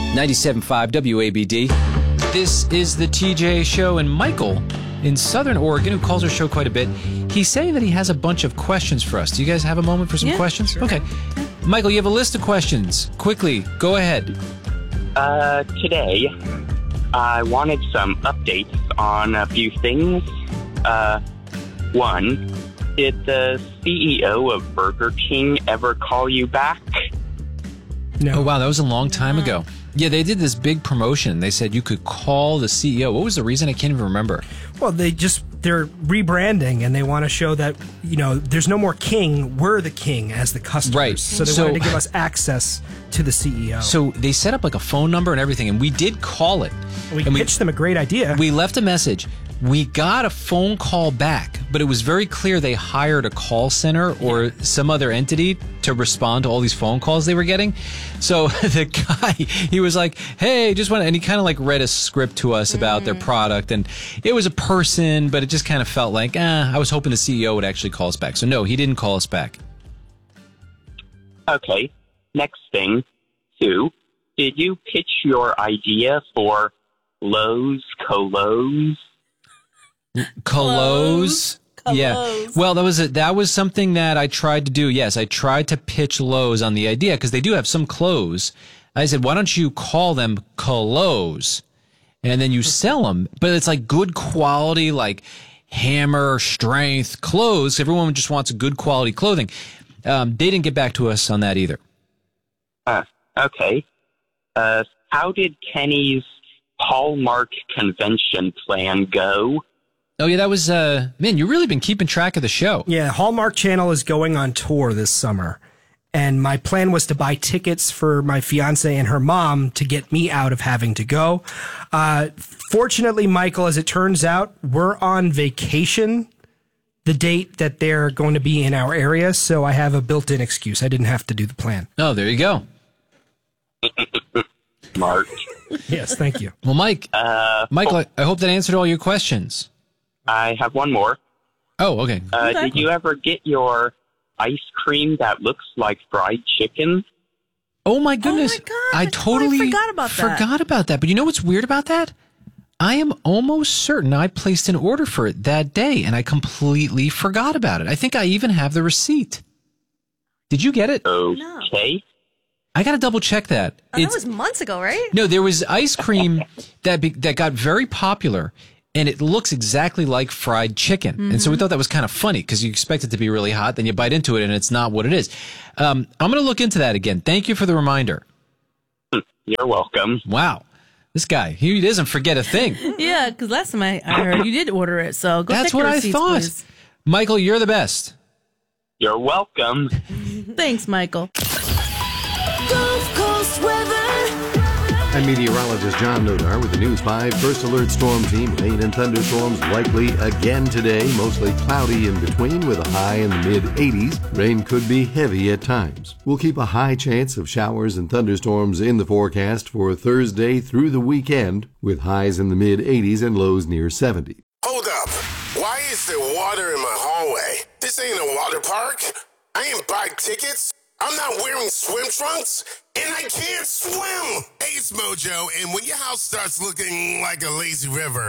97.5 WABD. This is the TJ Show, and Michael in Southern Oregon, who calls our show quite a bit, he's saying that he has a bunch of questions for us. Do you guys have a moment for some questions? Sure. Okay. Michael, you have a list of questions. Quickly, go ahead. Today, I wanted some updates on a few things. One, did the CEO of Burger King ever call you back? No. Oh, wow, that was a long time ago. Yeah, they did this big promotion. They said you could call the CEO. What was the reason? I can't even remember. Well, they're rebranding, and they want to show that, there's no more king. We're the king as the customers. Right. So they wanted to give us access to the CEO. So they set up like a phone number and everything, and we did call it. We pitched them a great idea. We left a message. We got a phone call back, but it was very clear they hired a call center or some other entity to respond to all these phone calls they were getting. So the guy, he was like, hey, and he kind of like read a script to us about their product, and it was a person, but it just kind of felt like, I was hoping the CEO would actually call us back. So no, he didn't call us back. Okay. Next thing, 2, did you pitch your idea for Lowe's Colos? Colos? Yeah. Well, that was something that I tried to do. Yes, I tried to pitch Lowe's on the idea because they do have some clothes. I said, why don't you call them Colos? And then you sell them, but it's like good quality, like hammer strength clothes. Everyone just wants good quality clothing. They didn't get back to us on that either. Okay. How did Kenny's Hallmark convention plan go? Oh, yeah, that was, man, you've really been keeping track of the show. Yeah, Hallmark Channel is going on tour this summer. And my plan was to buy tickets for my fiance and her mom to get me out of having to go. Fortunately, Michael, as it turns out, we're on vacation the date that they're going to be in our area. So I have a built-in excuse. I didn't have to do the plan. Oh, there you go. Smart. Yes, thank you. Well, Michael, I hope that answered all your questions. I have one more. Oh, okay. Did you ever get your ice cream that looks like fried chicken? Oh, my goodness. Oh, my God. I totally forgot about that. But you know what's weird about that? I am almost certain I placed an order for it that day, and I completely forgot about it. I think I even have the receipt. Did you get it? Okay. I got to double check that. Oh, that was months ago, right? No, there was ice cream that got very popular, and it looks exactly like fried chicken. Mm-hmm. And so we thought that was kind of funny because you expect it to be really hot, then you bite into it, and it's not what it is. I'm going to look into that again. Thank you for the reminder. You're welcome. Wow. This guy, he doesn't forget a thing. Yeah, because last time I heard you did order it, so go That's check your what I receipts, thought. please. Michael, you're the best. You're welcome. Thanks, Michael. Gulf Coast weather. I'm meteorologist John Nodar with the News 5 First Alert Storm Team. Rain and thunderstorms likely again today. Mostly cloudy in between with a high in the mid-80s. Rain could be heavy at times. We'll keep a high chance of showers and thunderstorms in the forecast for Thursday through the weekend with highs in the mid-80s and lows near 70. Hold up. Why is there water in my hallway? This ain't a water park. I ain't buy tickets. I'm not wearing swim trunks, and I can't swim. Hey, it's Mojo, and when your house starts looking like a lazy river,